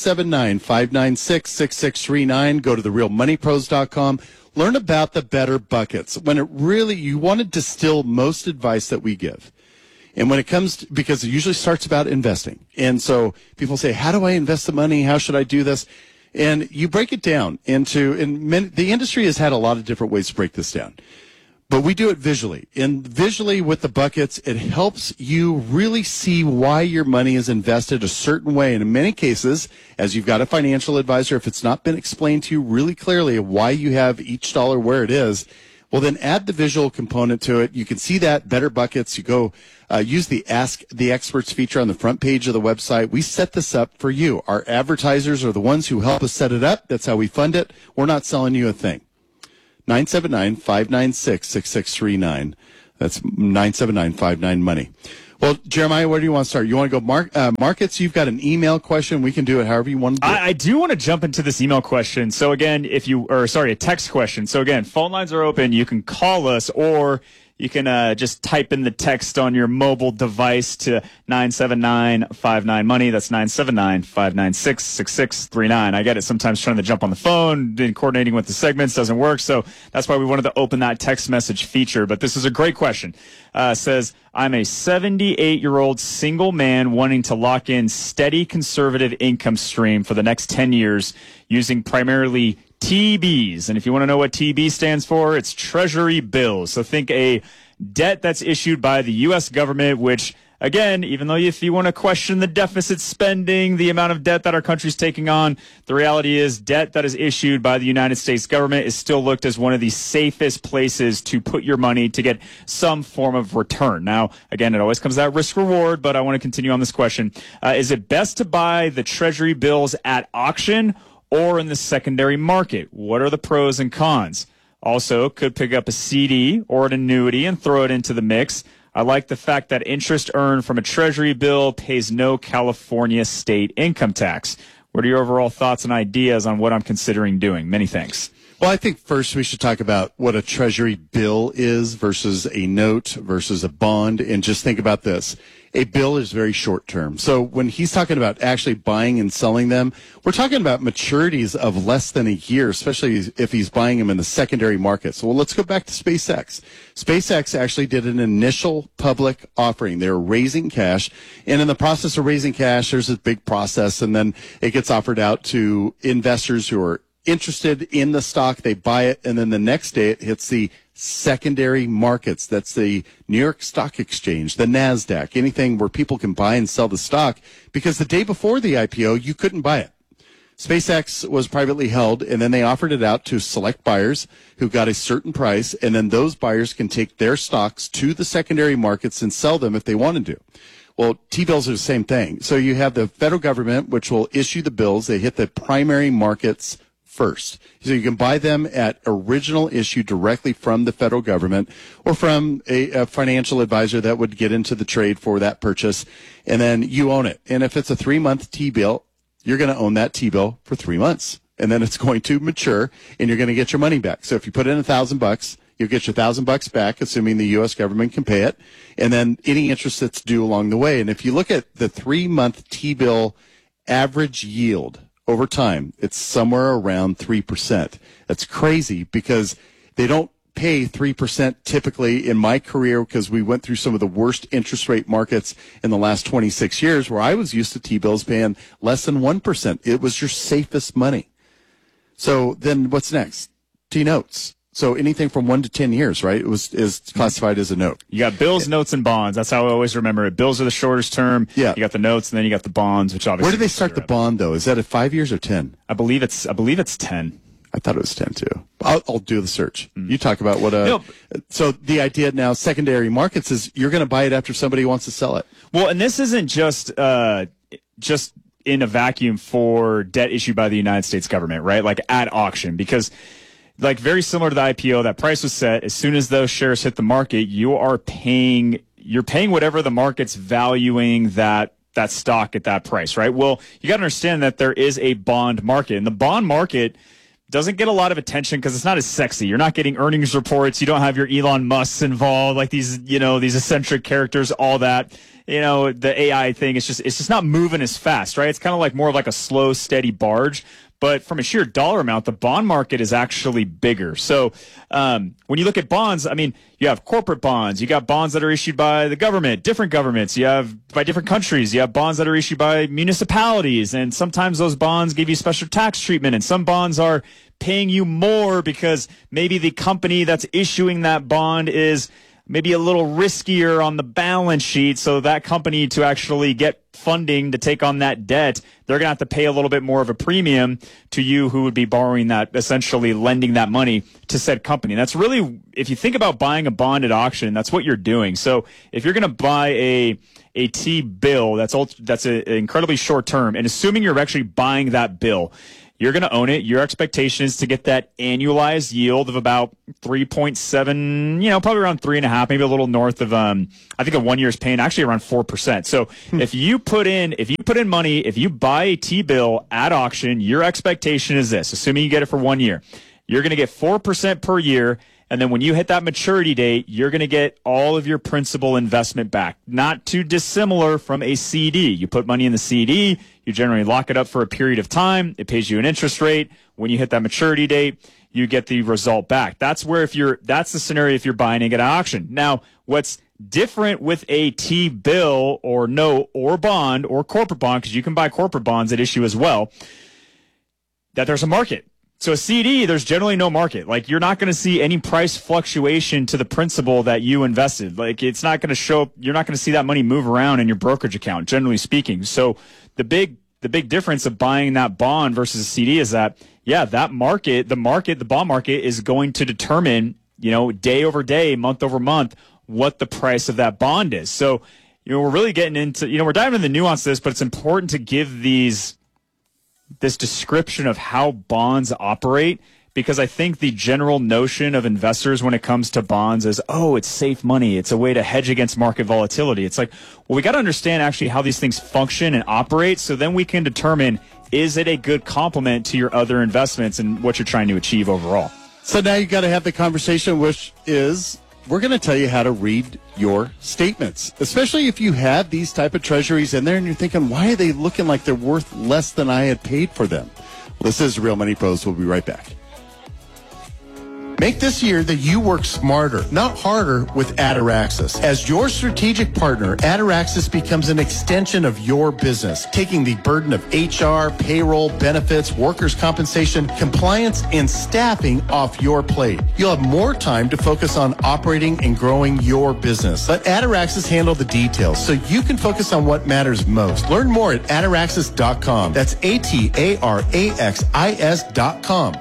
979-596-6639. Go to therealmoneypros.com. Learn about the better buckets. When it really, you want to distill most advice that we give. And when it comes to, because it usually starts about investing. And so people say, how do I invest the money? How should I do this? And you break it down into, the industry has had a lot of different ways to break this down. But we do it visually. And visually with the buckets, it helps you really see why your money is invested a certain way. And in many cases, as you've got a financial advisor, if it's not been explained to you really clearly of why you have each dollar where it is, well, then add the visual component to it. You can see that, better buckets. You go use the Ask the Experts feature on the front page of the website. We set this up for you. Our advertisers are the ones who help us set it up. That's how we fund it. We're not selling you a thing. 979-596-6639. That's 979-59-MONEY. Well, Jeremiah, where do you want to start? You want to go markets? You've got an email question. We can do it however you want to do it. I do want to jump into this email question. So again, a text question. So again, phone lines are open. You can call us, or you can just type in the text on your mobile device to 979-59-MONEY. That's 979-596-6639. I get it. Sometimes trying to jump on the phone and coordinating with the segments doesn't work. So that's why we wanted to open that text message feature. But this is a great question. Says, I'm a 78-year-old single man wanting to lock in steady conservative income stream for the next 10 years using primarily TBs. And if you want to know what TB stands for, it's Treasury bills. So think a debt that's issued by the U.S. government, which, again, even though if you want to question the deficit spending, the amount of debt that our country's taking on, the reality is debt that is issued by the United States government is still looked as one of the safest places to put your money to get some form of return. Now, again, it always comes out risk-reward, but I want to continue on this question. Is it best to buy the Treasury bills at auction or in the secondary market? What are the pros and cons? Also, could pick up a CD or an annuity and throw it into the mix. I like the fact that interest earned from a Treasury bill pays no California state income tax. What are your overall thoughts and ideas on what I'm considering doing? Many thanks. Well, I think first we should talk about what a Treasury bill is versus a note versus a bond, and just think about this. A bill is very short term. So when he's talking about actually buying and selling them, we're talking about maturities of less than a year, especially if he's buying them in the secondary market. So let's go back to SpaceX. SpaceX actually did an initial public offering. They were raising cash, and in the process of raising cash, there's a big process, and then it gets offered out to investors who are interested in the stock. They buy it, and then the next day it hits the secondary markets. That's the New York Stock Exchange, the NASDAQ, anything where people can buy and sell the stock, because the day before the IPO, you couldn't buy it. SpaceX was privately held, and then they offered it out to select buyers who got a certain price, and then those buyers can take their stocks to the secondary markets and sell them if they wanted to. Well, T-bills are the same thing. So you have the federal government, which will issue the bills. They hit the primary markets first. So you can buy them at original issue directly from the federal government or from a financial advisor that would get into the trade for that purchase, and then you own it. And if it's a 3-month T-bill, you're going to own that T-bill for 3 months, and then it's going to mature, and you're going to get your money back. So if you put in $1,000, you'll get your $1,000 back, assuming the U.S. government can pay it, and then any interest that's due along the way. And if you look at the 3-month T-bill average yield over time, it's somewhere around 3%. That's crazy because they don't pay 3% typically in my career, because we went through some of the worst interest rate markets in the last 26 years where I was used to T-bills paying less than 1%. It was your safest money. So then what's next? T-notes. So anything from 1 to 10 years, right? Is classified as a note. You got bills, notes, and bonds. That's how I always remember it. Bills are the shortest term. Yeah. You got the notes, and then you got the bonds, which obviously. Where do they start the bond, though? Is that at 5 years or 10? I believe it's 10. I thought it was 10 too. I'll do the search. You talk about what so the idea now, secondary markets, is you're going to buy it after somebody wants to sell it. Well, and this isn't just in a vacuum for debt issued by the United States government, right? Like at auction, because like very similar to the IPO, that price was set. As soon as those shares hit the market, you're paying whatever the market's valuing that stock at that price, right? Well, you got to understand that there is a bond market, and the bond market doesn't get a lot of attention because it's not as sexy. You're not getting earnings reports. You don't have your Elon Musks involved, like these eccentric characters, all that. the AI thing, it's just not moving as fast, right? It's kind of like more of like a slow, steady barge. But from a sheer dollar amount, the bond market is actually bigger. So when you look at bonds, I mean, you have corporate bonds. You got bonds that are issued by the government, different governments. You have by different countries. You have bonds that are issued by municipalities. And sometimes those bonds give you special tax treatment. And some bonds are paying you more because maybe the company that's issuing that bond is maybe a little riskier on the balance sheet. So that company, to actually get funding to take on that debt, they're going to have to pay a little bit more of a premium to you who would be borrowing that, essentially lending that money to said company. That's really, if you think about buying a bond at auction, that's what you're doing. So if you're going to buy a T-bill that's an incredibly short term, and assuming you're actually buying that bill, you're going to own it. Your expectation is to get that annualized yield of about 3.7, probably around 3.5, maybe a little north of, I think a 1 year's paying actually around 4%. So if you put in money, if you buy a T-bill at auction, your expectation is this, assuming you get it for 1 year, you're going to get 4% per year. And then when you hit that maturity date, you're going to get all of your principal investment back. Not too dissimilar from a CD. You put money in the CD, you generally lock it up for a period of time. It pays you an interest rate. When you hit that maturity date, you get the result back. That's the scenario if you're buying it at auction. Now, what's different with a T-bill or note or bond or corporate bond, because you can buy corporate bonds at issue as well, that there's a market. So a CD, there's generally no market. Like, you're not going to see any price fluctuation to the principal that you invested. Like, it's not going to show up. You're not going to see that money move around in your brokerage account, generally speaking. So the big difference of buying that bond versus a CD is that, the bond market is going to determine, day over day, month over month, what the price of that bond is. So, we're really getting into, we're diving into the nuance of this, but it's important to give this description of how bonds operate, because I think the general notion of investors when it comes to bonds is, it's safe money. It's a way to hedge against market volatility. It's like, well, we got to understand actually how these things function and operate, so then we can determine, is it a good complement to your other investments and what you're trying to achieve overall. So now you got to have the conversation, which is, we're going to tell you how to read your statements, especially if you have these type of treasuries in there and you're thinking, why are they looking like they're worth less than I had paid for them? Well, this is Real Money Pros. We'll be right back. Make this year that you work smarter, not harder, with Ataraxis. As your strategic partner, Ataraxis becomes an extension of your business, taking the burden of HR, payroll, benefits, workers' compensation, compliance, and staffing off your plate. You'll have more time to focus on operating and growing your business. Let Ataraxis handle the details so you can focus on what matters most. Learn more at Ataraxis.com. That's ATARAXIS.com.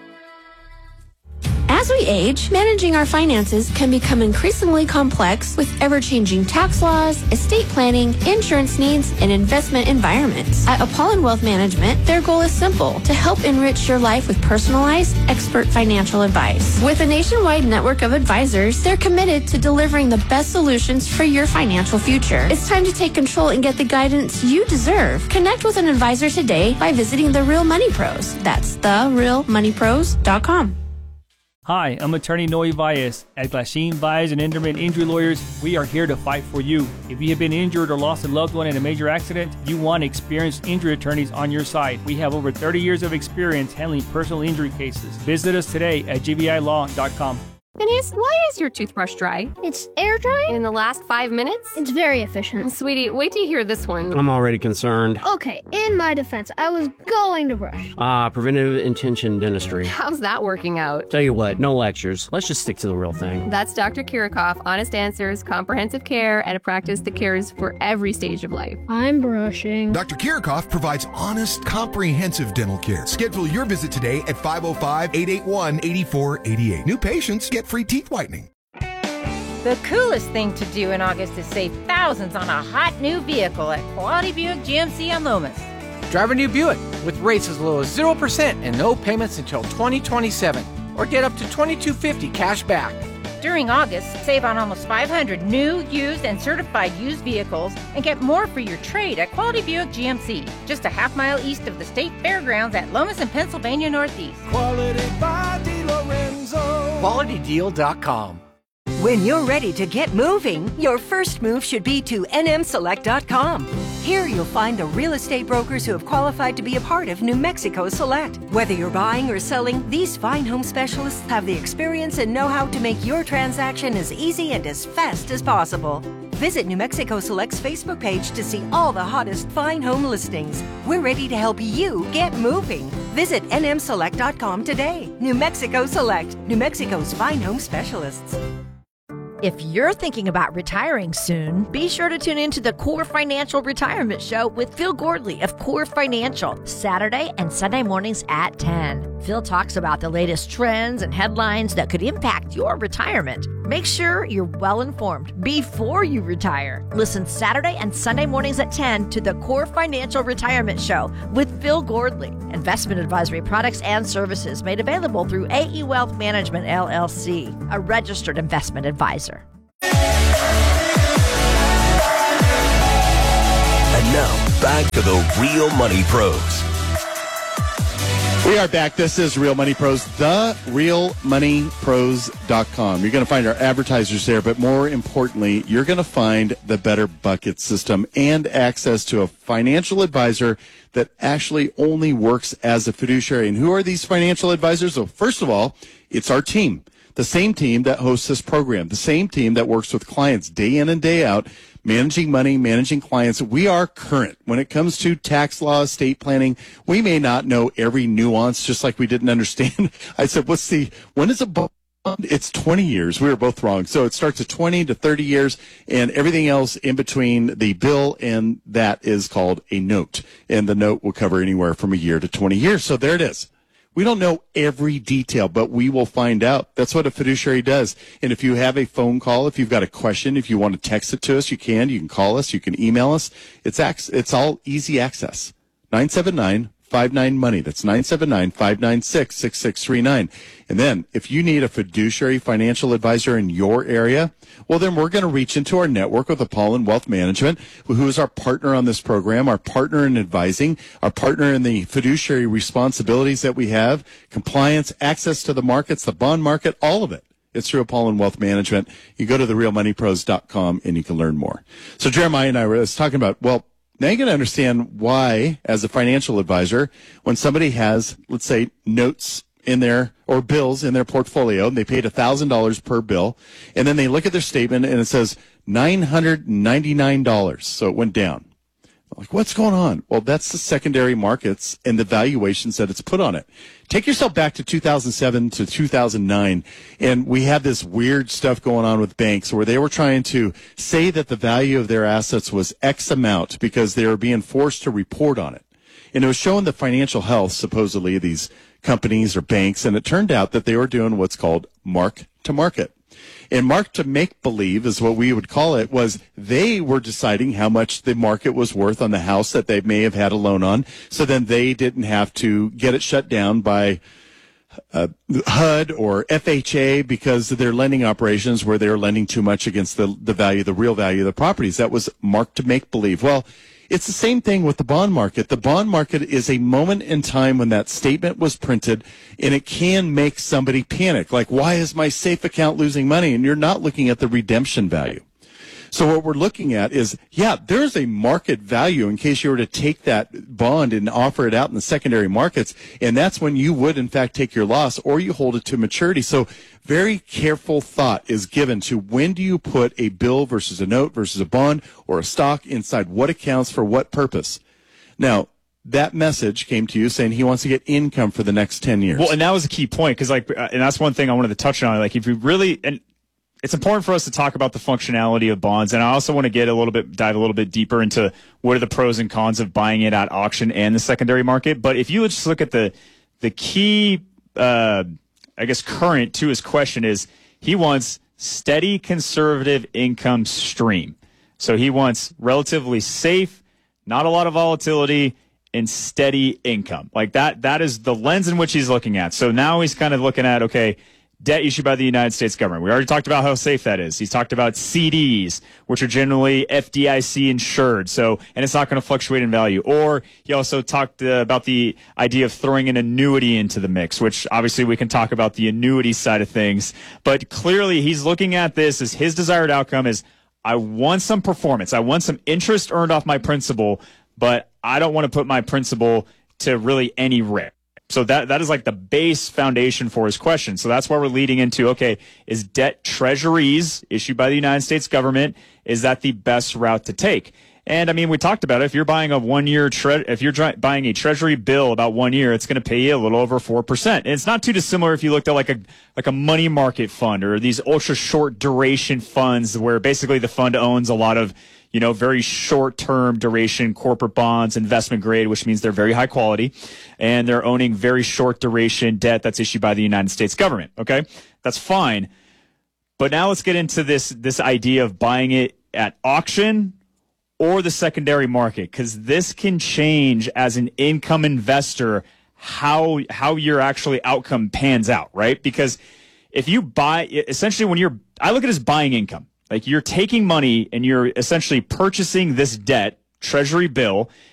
As we age, managing our finances can become increasingly complex with ever-changing tax laws, estate planning, insurance needs, and investment environments. At Apollon Wealth Management, their goal is simple: to help enrich your life with personalized, expert financial advice. With a nationwide network of advisors, they're committed to delivering the best solutions for your financial future. It's time to take control and get the guidance you deserve. Connect with an advisor today by visiting The Real Money Pros. That's TheRealMoneyPros.com. Hi, I'm attorney Noe Valles. At Glasheen, Valles & Enderman Injury Lawyers, we are here to fight for you. If you have been injured or lost a loved one in a major accident, you want experienced injury attorneys on your side. We have over 30 years of experience handling personal injury cases. Visit us today at gvilaw.com. Denise, why is your toothbrush dry? It's air drying? In the last 5 minutes? It's very efficient. Sweetie, wait till you hear this one. I'm already concerned. Okay, in my defense, I was going to brush. Preventive intention dentistry. How's that working out? Tell you what, no lectures. Let's just stick to the real thing. That's Dr. Kirikoff, honest answers, comprehensive care, and a practice that cares for every stage of life. I'm brushing. Dr. Kirikoff provides honest, comprehensive dental care. Schedule your visit today at 505-881-8488. New patients get free teeth whitening. The coolest thing to do in August is save thousands on a hot new vehicle at Quality Buick GMC on Lomas. Drive a new Buick with rates as low as 0% and no payments until 2027. Or get up to $2,250 cash back. During August, save on almost 500 new, used, and certified used vehicles and get more for your trade at Quality Buick GMC, just a half-mile east of the State Fairgrounds at Lomas and Pennsylvania Northeast. Quality by DeLorenzo. QualityDeal.com. When you're ready to get moving, your first move should be to nmselect.com. Here you'll find the real estate brokers who have qualified to be a part of New Mexico Select. Whether you're buying or selling, these fine home specialists have the experience and know-how to make your transaction as easy and as fast as possible. Visit New Mexico Select's Facebook page to see all the hottest fine home listings. We're ready to help you get moving. Visit nmselect.com today. New Mexico Select, New Mexico's fine home specialists. If you're thinking about retiring soon, be sure to tune into the Core Financial Retirement Show with Phil Gordley of Core Financial, Saturday and Sunday mornings at 10. Phil talks about the latest trends and headlines that could impact your retirement. Make sure you're well informed before you retire. Listen Saturday and Sunday mornings at 10 to the Core Financial Retirement Show with Phil Gordley. Investment advisory products and services made available through AE Wealth Management, LLC, a registered investment advisor. And now, back to the Real Money Pros. We are back. This is Real Money Pros, therealmoneypros.com. You're going to find our advertisers there, but more importantly, you're going to find the Better Bucket system and access to a financial advisor that actually only works as a fiduciary. And who are these financial advisors? Well, first of all, it's our team. The same team that hosts this program, the same team that works with clients day in and day out, managing money, managing clients. We are current when it comes to tax law, estate planning. We may not know every nuance, just like we didn't understand. I said, when is a bond? It's 20 years. We were both wrong. So it starts at 20 to 30 years, and everything else in between the bill and that is called a note. And the note will cover anywhere from a year to 20 years. So there it is. We don't know every detail, but we will find out. That's what a fiduciary does. And if you have a phone call, if you've got a question, if you want to text it to us, you can call us, you can email us. It's all easy access. 979-59-MONEY. That's 979-596-6639. And then if you need a fiduciary financial advisor in your area, well, then we're going to reach into our network with Apollon Wealth Management, who is our partner on this program, our partner in advising, our partner in the fiduciary responsibilities that we have, compliance, access to the markets, the bond market, all of it. It's through Apollon Wealth Management. You go to therealmoneypros.com and you can learn more. So Jeremiah and I were talking about, well, now you're going to understand why, as a financial advisor, when somebody has, let's say, notes in their, or bills in their portfolio, and they paid $1,000 per bill, and then they look at their statement and it says $999. So it went down. Like, what's going on? Well, that's the secondary markets and the valuations that it's put on it. Take yourself back to 2007 to 2009, and we had this weird stuff going on with banks where they were trying to say that the value of their assets was X amount because they were being forced to report on it. And it was showing the financial health, supposedly, of these companies or banks, and it turned out that they were doing what's called mark to market. And mark to make believe is what we would call it, was they were deciding how much the market was worth on the house that they may have had a loan on. So then they didn't have to get it shut down by HUD or FHA because of their lending operations where they were lending too much against the value, the real value of the properties. That was mark to make believe. Well, it's the same thing with the bond market. The bond market is a moment in time when that statement was printed, and it can make somebody panic. Like, why is my safe account losing money? And you're not looking at the redemption value. So what we're looking at is, yeah, there's a market value in case you were to take that bond and offer it out in the secondary markets, and that's when you would, in fact, take your loss, or you hold it to maturity. So very careful thought is given to when do you put a bill versus a note versus a bond or a stock inside what accounts for what purpose. Now, that message came to you saying he wants to get income for the next 10 years. Well, and that was a key point because, and that's one thing I wanted to touch on. Like, if you really, and it's important for us to talk about the functionality of bonds, and I also want to dive a little bit deeper into what are the pros and cons of buying it at auction and the secondary market. But if you would just look at the key, I guess, current to his question is he wants steady conservative income stream. So he wants relatively safe, not a lot of volatility, and steady income. Like that is the lens in which he's looking at. So now he's kind of looking at, okay, debt issued by the United States government. We already talked about how safe that is. He's talked about CDs, which are generally FDIC insured, and it's not going to fluctuate in value. Or he also talked about the idea of throwing an annuity into the mix, which obviously we can talk about the annuity side of things. But clearly he's looking at this as his desired outcome is, I want some performance. I want some interest earned off my principal, but I don't want to put my principal to really any risk. So that is like the base foundation for his question. So that's why we're leading into, okay, is debt treasuries issued by the United States government, is that the best route to take? And I mean, we talked about it. If you're buying if you're buying a treasury bill about 1 year, it's going to pay you a little over 4%. And it's not too dissimilar if you looked at like a money market fund or these ultra short duration funds where basically the fund owns a lot of, very short-term duration corporate bonds, investment grade, which means they're very high quality, and they're owning very short duration debt that's issued by the United States government. Okay, that's fine. But now let's get into this idea of buying it at auction or the secondary market, because this can change as an income investor how your actually outcome pans out, right? Because if you buy, essentially I look at it as buying income. Like you're taking money and you're essentially purchasing this debt, treasury bill,